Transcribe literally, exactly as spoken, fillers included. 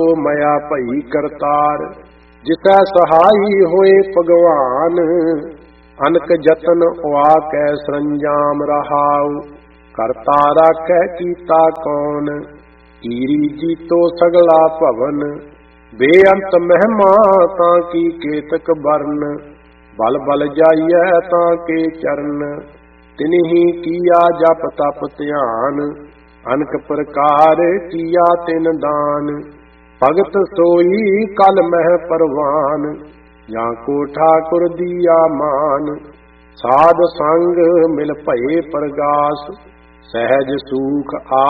ਮਇਆ ਭਈ ਕਰਤਾਰ, ਜਿਸੈ ਸਹਾਈ ਹੋਏ ਭਗਵਾਨ। ਅਨਕ ਜਤਨ ਉਆ ਕੈ ਸਰੰਜਾਮ ਰਹਾਉ, ਕਰਤਾ ਰਾਖੈ ਕੀਤਾ ਕੌਣ। ਈਰੀ ਜੀਤੋ ਸਗਲਾ ਭਵਨ, ਬੇਅੰਤ ਮਹਿਮਾ ਤਾਂ ਕੀ ਕੇਤਕ ਬਰਨ। ਬਲ ਬਲ ਜਾਈਐ ਤਾਂ ਕੇ ਚਰਨ, ਤਿਨਹੀ ਕੀਆ ਜਪ ਤਪ ਧਿਆਨ। ਅਨਕ ਪ੍ਰਕਾਰ ਕੀਆ ਤਿਨ ਦਾਨ, ਭਗਤ ਸੋਈ ਕਲ ਮਹਿ ਪਰਵਾਨ। ਜਾਂ ਕੋ ਠਾਕੁਰ ਦੀਆ ਮਾਨ, ਸਾਧ ਸੰਗ ਮਿਲ ਭਏ ਪ੍ਰਗਾਸ। ਸਹਿਜ ਸੂਖ